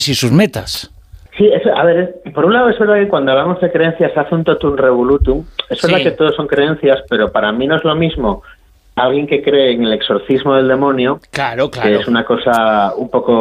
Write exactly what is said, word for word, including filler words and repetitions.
y sus metas. Sí, es, a ver, por un lado es verdad que cuando hablamos de creencias hace un totum revolutum. Es verdad Sí. que todos son creencias, pero para mí no es lo mismo alguien que cree en el exorcismo del demonio, Claro, claro. que es una cosa un poco